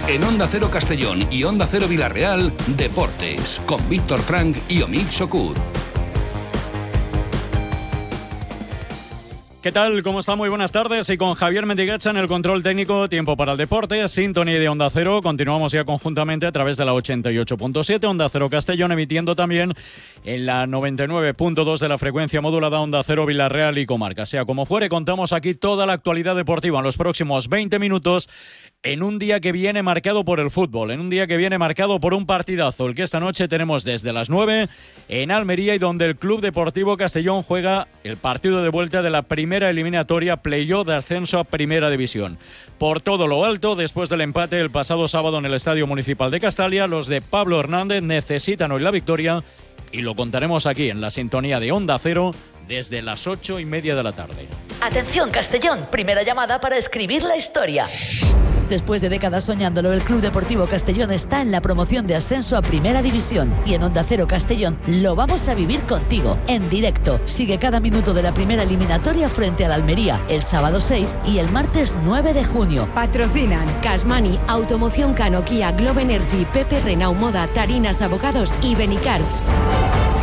En Onda Cero Castellón y Onda Cero Villarreal, Deportes, con Víctor Frank y Omid Shokur. ¿Qué tal? ¿Cómo está? Muy buenas tardes. Y con Javier Mendigacha en el control técnico, tiempo para el deporte, sintonía de Onda Cero. Continuamos ya conjuntamente a través de la 88.7, Onda Cero Castellón, emitiendo también en la 99.2 de la frecuencia modulada Onda Cero Villarreal y comarca. Sea como fuere, contamos aquí toda la actualidad deportiva en los próximos 20 minutos, en un día que viene marcado por el fútbol, en un día que viene marcado por un partidazo, el que esta noche tenemos desde las 9 en Almería, y donde el Club Deportivo Castellón juega el partido de vuelta de la primera eliminatoria playoff de ascenso a Primera División. Por todo lo alto, después del empate el pasado sábado en el Estadio Municipal de Castalia, los de Pablo Hernández necesitan hoy la victoria, y lo contaremos aquí en la sintonía de Onda Cero desde las 8:30 de la tarde. Atención Castellón, primera llamada para escribir la historia. Después de décadas soñándolo, el Club Deportivo Castellón está en la promoción de ascenso a Primera División, y en Onda Cero Castellón lo vamos a vivir contigo, en directo. Sigue cada minuto de la primera eliminatoria frente al Almería, el sábado 6 y el martes 9 de junio. Patrocinan Casmani, Automoción Cano, Kia, Globe Energy, Pepe Renault Moda, Tarinas Abogados y Benicards.